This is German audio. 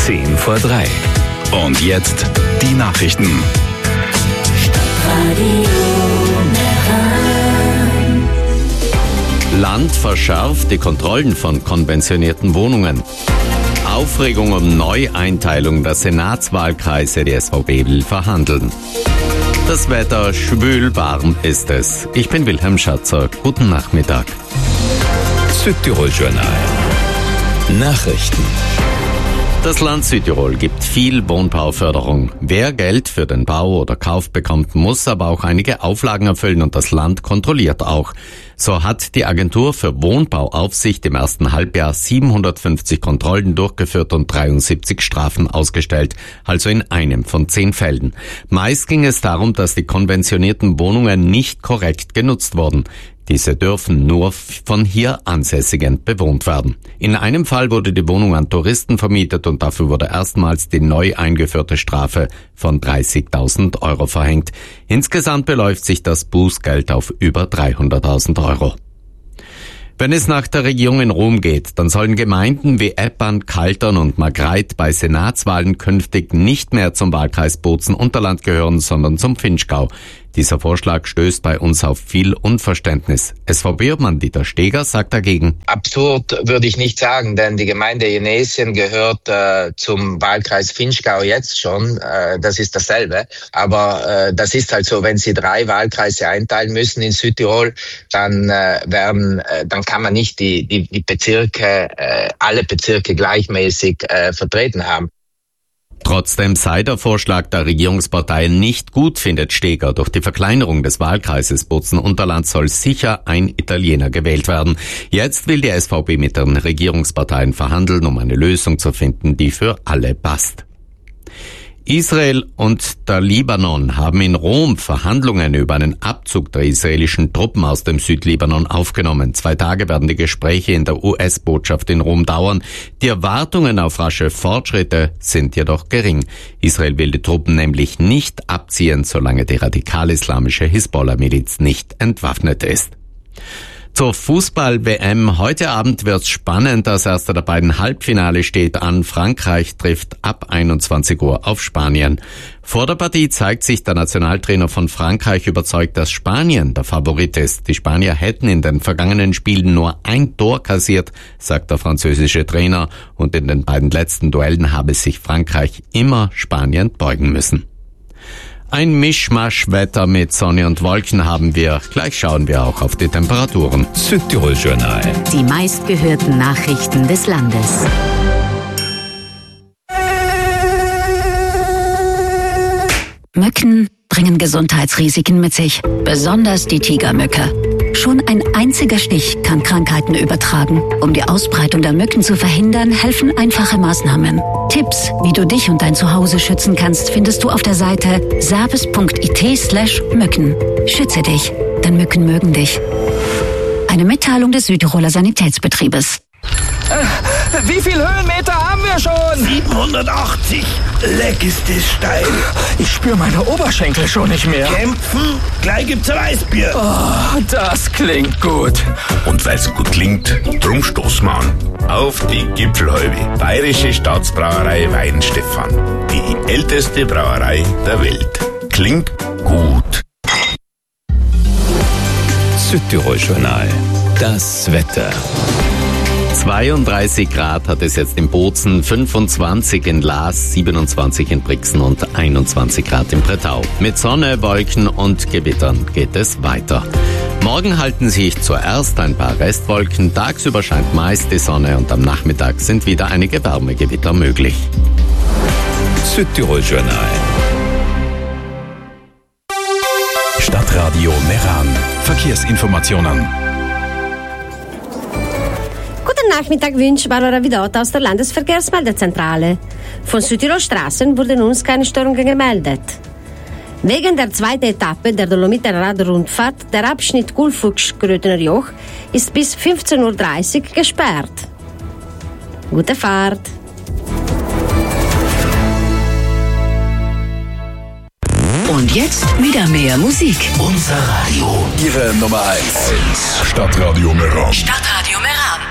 3:10. Und jetzt die Nachrichten. Land verschärft die Kontrollen von konventionierten Wohnungen. Aufregung um Neueinteilung der Senatswahlkreise. Die SVP will verhandeln. Das Wetter schwül warm ist es. Ich bin Wilhelm Schatzer. Guten Nachmittag. Südtirol-Journal. Nachrichten. Das Land Südtirol gibt viel Wohnbauförderung. Wer Geld für den Bau oder Kauf bekommt, muss aber auch einige Auflagen erfüllen und das Land kontrolliert auch. So hat die Agentur für Wohnbauaufsicht im ersten Halbjahr 750 Kontrollen durchgeführt und 73 Strafen ausgestellt, also in einem von 10 Fällen. Meist ging es darum, dass die konventionierten Wohnungen nicht korrekt genutzt wurden. Diese dürfen nur von hier Ansässigen bewohnt werden. In einem Fall wurde die Wohnung an Touristen vermietet und dafür wurde erstmals die neu eingeführte Strafe von 30.000 Euro verhängt. Insgesamt beläuft sich das Bußgeld auf über 300.000 Euro. Wenn es nach der Regierung in Rom geht, dann sollen Gemeinden wie Eppern, Kaltern und Margreith bei Senatswahlen künftig nicht mehr zum Wahlkreis Bozen-Unterland gehören, sondern zum Vinschgau. Dieser Vorschlag stößt bei uns auf viel Unverständnis. SVP-Obmann Dieter Steger sagt dagegen: Absurd würde ich nicht sagen, denn die Gemeinde Jenesien gehört zum Wahlkreis Vinschgau jetzt schon. Das ist dasselbe. Aber das ist halt so, wenn Sie 3 Wahlkreise einteilen müssen in Südtirol, dann kann man nicht die Bezirke, alle Bezirke gleichmäßig vertreten haben. Trotzdem sei der Vorschlag der Regierungsparteien nicht gut, findet Steger. Durch die Verkleinerung des Wahlkreises Bozen-Unterland soll sicher ein Italiener gewählt werden. Jetzt will die SVP mit den Regierungsparteien verhandeln, um eine Lösung zu finden, die für alle passt. Israel und der Libanon haben in Rom Verhandlungen über einen Abzug der israelischen Truppen aus dem Südlibanon aufgenommen. 2 Tage werden die Gespräche in der US-Botschaft in Rom dauern. Die Erwartungen auf rasche Fortschritte sind jedoch gering. Israel will die Truppen nämlich nicht abziehen, solange die radikal-islamische Hisbollah-Miliz nicht entwaffnet ist. Zur Fußball-WM. Heute Abend wird's spannend. Das erste der beiden Halbfinale steht an. Frankreich trifft ab 21 Uhr auf Spanien. Vor der Partie zeigt sich der Nationaltrainer von Frankreich überzeugt, dass Spanien der Favorit ist. Die Spanier hätten in den vergangenen Spielen nur 1 Tor kassiert, sagt der französische Trainer. Und in den beiden letzten Duellen habe sich Frankreich immer Spanien beugen müssen. Ein Mischmasch-Wetter mit Sonne und Wolken haben wir. Gleich schauen wir auch auf die Temperaturen. Südtirol-Journal. Die meistgehörten Nachrichten des Landes. Mücken bringen Gesundheitsrisiken mit sich, besonders die Tigermücke. Schon ein einziger Stich kann Krankheiten übertragen. Um die Ausbreitung der Mücken zu verhindern, helfen einfache Maßnahmen. Tipps, wie du dich und dein Zuhause schützen kannst, findest du auf der Seite service.it/Mücken. Schütze dich, denn Mücken mögen dich. Eine Mitteilung des Südtiroler Sanitätsbetriebes. Wie viel Höhenmeter haben wir schon? 780. Leck ist das steil. Ich spüre meine Oberschenkel schon nicht mehr. Kämpfen? Gleich gibt's ein Weißbier. Oh, das klingt gut. Und weil's gut klingt, drum stoßen wir an. Auf die Gipfelhalbe. Bayerische Staatsbrauerei Weihenstephan. Die älteste Brauerei der Welt. Klingt gut. Südtirol-Journal. Das Wetter. 32 Grad hat es jetzt in Bozen, 25 in Laas, 27 in Brixen und 21 Grad in Bretau. Mit Sonne, Wolken und Gewittern geht es weiter. Morgen halten sich zuerst ein paar Restwolken, tagsüber scheint meist die Sonne und am Nachmittag sind wieder einige Wärmegewitter möglich. Südtirol-Journal. Stadtradio Meran. Verkehrsinformationen. Guten Nachmittag wünscht Barbara Vidot aus der Landesverkehrsmeldezentrale. Von Südtirol Straßen wurden uns keine Störungen gemeldet. Wegen der 2. Etappe der Dolomitenrad-Rundfahrt, der Abschnitt Gullfuchs-Grötener Joch, ist bis 15.30 Uhr gesperrt. Gute Fahrt! Und jetzt wieder mehr Musik. Unser Radio. Ihre Nummer 1. Stadtradio Meran. Stadtradio Meran.